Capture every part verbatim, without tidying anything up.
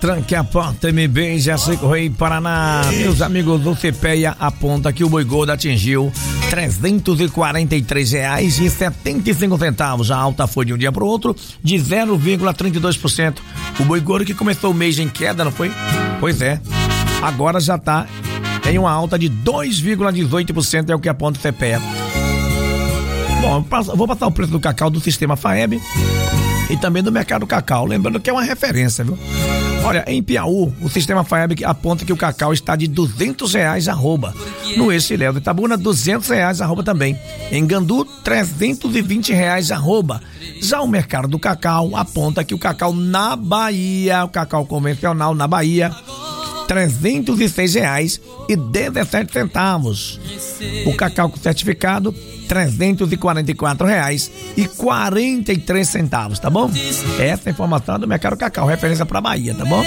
Tranque a porta e me beija, Seco Rei Paraná. Meus amigos do CPEA aponta que o boi gordo atingiu trezentos e quarenta e três reais e setenta e cinco centavos. A alta foi de um dia para o outro de zero vírgula trinta e dois por cento. O boi gordo que começou o mês em queda, não foi? Pois é. Agora já está em uma alta de dois vírgula dezoito por cento, é o que aponta o CPEA. Bom, vou passar o preço do cacau do sistema FAEB e também do mercado cacau, lembrando que é uma referência, viu? Olha, em Piauí, o sistema FAEB aponta que o cacau está de duzentos reais arroba. No eixo Léo de Itabuna, duzentos reais arroba também. Em Gandu, trezentos e vinte reais arroba. Já o mercado do cacau aponta que o cacau na Bahia, o cacau convencional na Bahia, trezentos e seis reais e dezessete centavos. O cacau com certificado, trezentos e quarenta e quatro reais e quarenta e três centavos, tá bom? Essa é a informação do mercado cacau, referência pra Bahia, tá bom?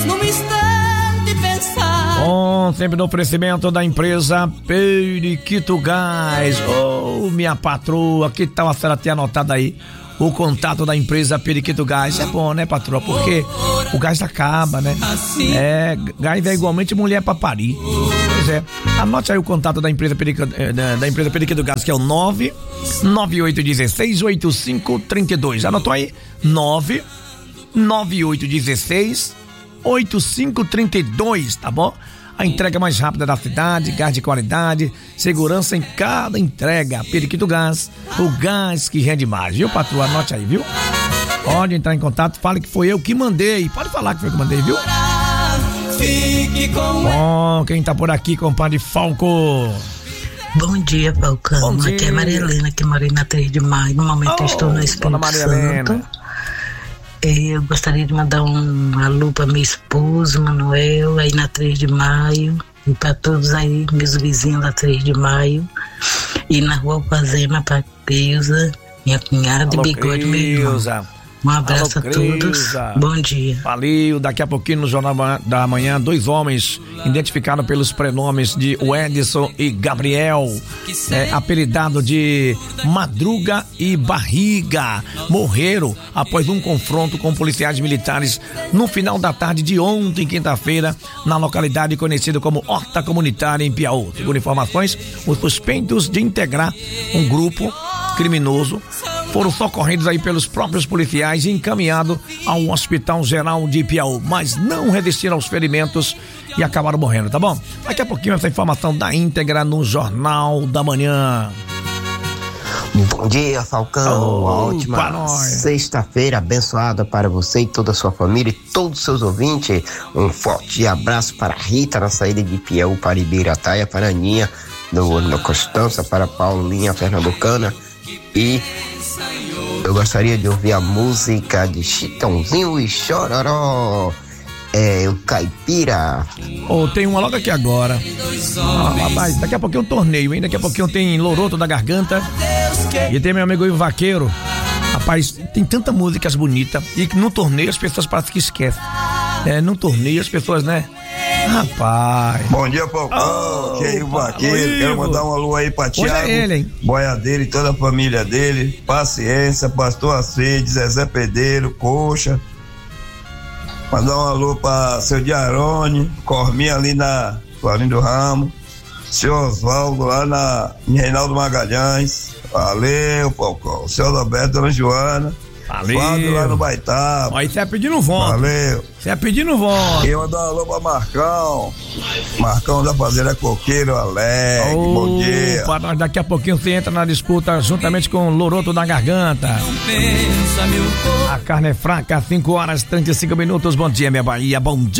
Bom, sempre no oferecimento da empresa Periquito Gás. Ô, oh, minha patroa, que tal a senhora ter anotado aí o contato da empresa Periquito Gás? É bom, né, patroa? Porque o gás acaba, né? É, gás é igualmente mulher pra parir. Pois é. Anote aí o contato da empresa Periquito, da, da empresa Periquito Gás, que é o nove nove oito um seis oito cinco três dois. Anotou aí? nove nove oito um seis oito cinco três dois, tá bom? A entrega mais rápida da cidade, gás de qualidade, segurança em cada entrega. Periquito Gás, o gás que rende mais, viu, patroa? Anote aí, viu? Pode entrar em contato, fale que foi eu que mandei. Pode falar que foi eu que mandei, viu? Bom, quem tá por aqui, compadre Falco? Bom dia, Falcão. Bom dia. Aqui é Maria Helena, que mora na três de maio. No momento Oh, eu estou no Espírito Santo. Eu gostaria de mandar um alô para meu esposo, Manuel, aí na três de maio. E para todos aí, meus vizinhos da três de maio. E na rua Fazenda, para Creuza, minha cunhada, Alô, e Bigode, meu irmão. Um abraço Alô, a todos. Bom dia. Valeu. Daqui a pouquinho no Jornal da Manhã, dois homens identificados pelos prenomes de Edson e Gabriel, é, apelidado de Madruga e Barriga, morreram após um confronto com policiais militares no final da tarde de ontem, quinta-feira, na localidade conhecida como Horta Comunitária, em Piauí. Segundo informações, os suspeitos de integrar um grupo criminoso foram socorridos aí pelos próprios policiais e encaminhados ao Hospital Geral de Piauí, mas não resistiram aos ferimentos e acabaram morrendo, tá bom? Daqui a pouquinho essa informação da íntegra no Jornal da Manhã. Bom dia, Falcão. Oh, Uma ótima sexta-feira abençoada para você e toda a sua família e todos os seus ouvintes. Um forte abraço para a Rita na saída de Piauí para Ibirataia, para a Aninha no, no Constança, para a Paulinha Pernambucana. E eu gostaria de ouvir a música de Chitãozinho e Chororó, é o Caipira. Oh, tem uma logo aqui agora. Ah, rapaz, daqui a pouquinho um torneio, hein? Daqui a pouquinho tem Loroto da Garganta e tem meu amigo Ivo Vaqueiro. Rapaz, tem tanta músicas bonitas e no torneio as pessoas parecem que esquecem. É, no torneio as pessoas, né? Rapaz. Bom dia, Falcão. Oh, que é o Vaqueiro. Quero mandar um alô aí pra Tiago, é ele, hein? boiadeiro e toda a família dele. Paciência, Pastor Aceide, Zezé Pedeiro, Coxa. Mandar um alô pra seu Diarone, Corminha ali na Clarim do Ramo. Seu Osvaldo lá na em Reinaldo Magalhães. Valeu, Falcão. Seu Roberto, Dona Joana. Valeu. Flávio lá no Baitá. Aí você é pedindo voto. Valeu. Você é pedindo voto. Queria mandar um alô pra Marcão. Marcão da Fazenda Coqueiro Alegre. Oh, bom dia. Para nós, daqui a pouquinho você entra na disputa juntamente com o Loroto da Garganta. A carne é fraca, cinco horas e trinta e cinco minutos. Bom dia, minha Bahia. Bom dia.